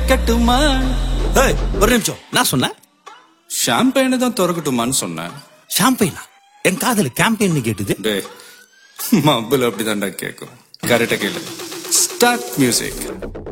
வைக்கட்டுமா? ஏய், ஒரு நிமிஷம். நான் சொன்னேன் ஷாம்பெயினை தான் திறக்கட்டுமான்னு சொன்னேன். ஷாம்பெயினா? என் காதல கேம்பெயின் கேட்டுது. டேய், மబ్బுல அப்படிதான்டா கேட்கும். கரெக்டா கேளு. Start music.